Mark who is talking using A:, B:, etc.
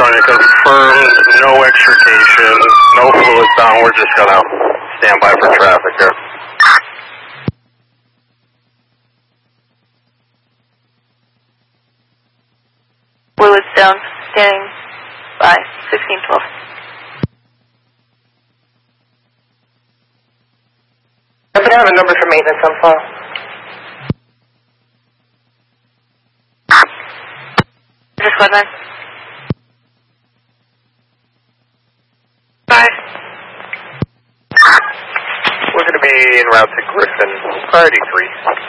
A: California confirmed, no extrication, no fluids down. We're just going to stand by for traffic here.
B: Fluids down, standing by, 1612.
C: I don't have a number for maintenance on file.
B: Just go ahead.
C: 5.
A: We're going to be en route to Griffin, priority 3.